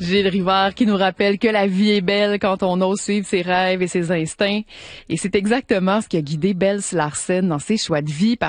Gilles Rivard qui nous rappelle que la vie est belle quand on ose suivre ses rêves et ses instincts. Et c'est exactement ce qui a guidé Belle Larsen dans ses choix de vie.